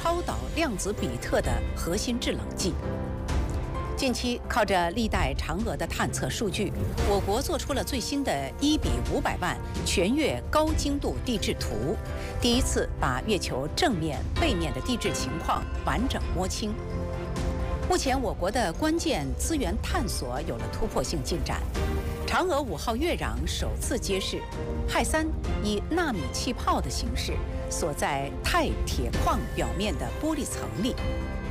超导量子比特的核心制冷剂。近期，靠着历代嫦娥的探测数据，我国做出了最新的1:500万全月高精度地质图，第一次把月球正面、背面的地质情况完整摸清。目前，我国的关键资源探索有了突破性进展。嫦娥5号月壤首次揭示，氦3以纳米气泡的形式锁在钛铁矿表面的玻璃层里。